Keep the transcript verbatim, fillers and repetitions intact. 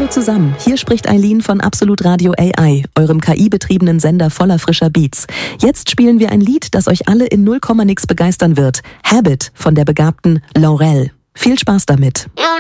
Hallo zusammen, hier spricht Eileen von Absolut Radio A I, eurem K I-betriebenen Sender voller frischer Beats. Jetzt spielen wir ein Lied, das euch alle in null Komma nix begeistern wird. Habit von der begabten Laurel. Viel Spaß damit.